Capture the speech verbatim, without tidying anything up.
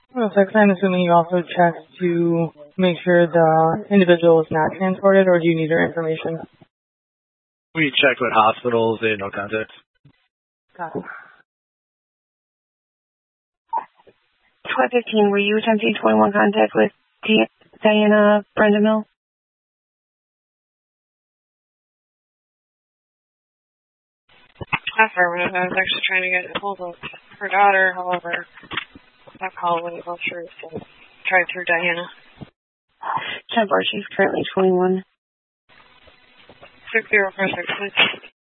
Well, so I'm assuming you also checked to make sure the individual is not transported, or do you need your information? We checked with hospitals, they had no contact. Got it. twelve fifteen, were you attempting twenty-one contact with Di- Diana Brenda Mill? Affirmative. I was actually trying to get a hold of her daughter, however, that call wouldn't go through, so tried through Diana. ten bar, she's currently twenty-one. six zero four six, please.